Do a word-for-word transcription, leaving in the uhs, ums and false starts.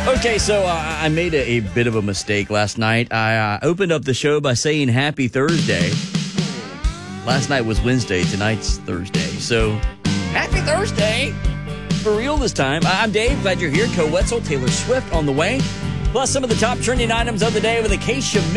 Okay, so uh, I made a, a bit of a mistake last night. I uh, opened up the show by saying Happy Thursday. Last night was Wednesday. Tonight's Thursday. So, Happy Thursday. For real this time. I- I'm Dave. Glad you're here. Co Wetzel, Taylor Swift on the way. Plus some of the top trending items of the day with Acacia